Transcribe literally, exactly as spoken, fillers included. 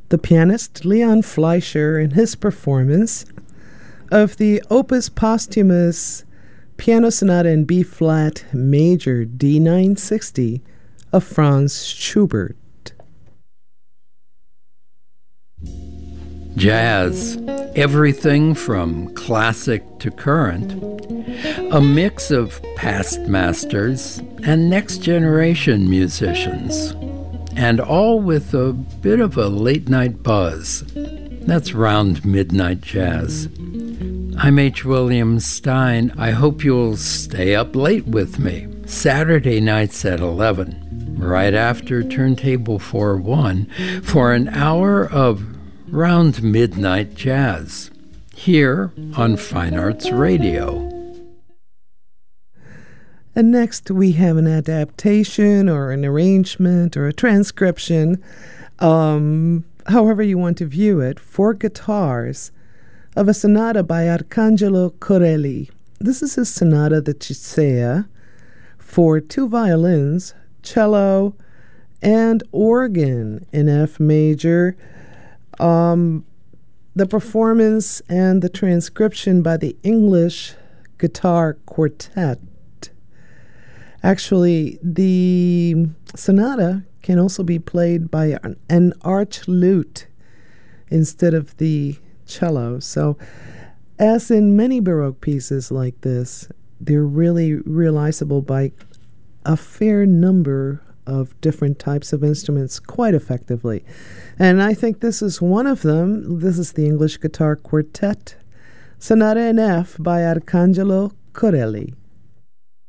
the pianist Leon Fleischer in his performance of the Opus Posthumous Piano Sonata in B-flat major D nine sixty of Franz Schubert. Jazz, everything from classic to current, a mix of past masters and next-generation musicians, and all with a bit of a late-night buzz. That's Round Midnight Jazz. I'm H. William Stein. I hope you'll stay up late with me, Saturday nights at eleven, right after Turntable four one, for an hour of Round Midnight Jazz, here on Fine Arts Radio. And next we have an adaptation or an arrangement or a transcription, um, however you want to view it, for guitars of a sonata by Arcangelo Corelli. This is his sonata, the Cicea, for two violins, cello, and organ in F major. Um, the performance and the transcription by the English Guitar Quartet. Actually, the sonata can also be played by an, an arch lute instead of the cello. So, as in many Baroque pieces like this, they're really realizable by a fair number of different types of instruments quite effectively. And I think this is one of them. This is the English Guitar Quartet, Sonata in F by Arcangelo Corelli.